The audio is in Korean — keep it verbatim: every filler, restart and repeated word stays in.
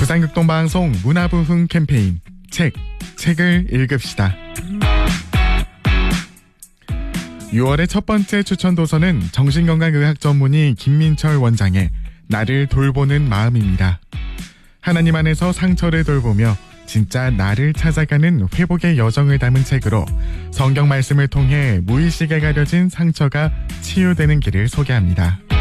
부산극동방송 문화부흥 캠페인 책, 책을 읽읍시다. 유월의 첫 번째 추천 도서는 정신건강의학 전문의 김민철 원장의 나를 돌보는 마음입니다. 하나님 안에서 상처를 돌보며 진짜 나를 찾아가는 회복의 여정을 담은 책으로 성경 말씀을 통해 무의식에 가려진 상처가 치유되는 길을 소개합니다.